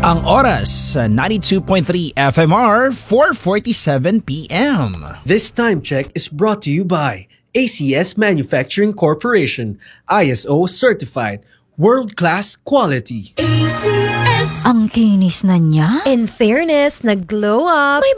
Ang oras, 92.3 FMR, 4:47 p.m. This time check is brought to you by ACS Manufacturing Corporation, ISO certified, world-class quality. ACS. Ang kinis na niya. In fairness, nag-glow up. May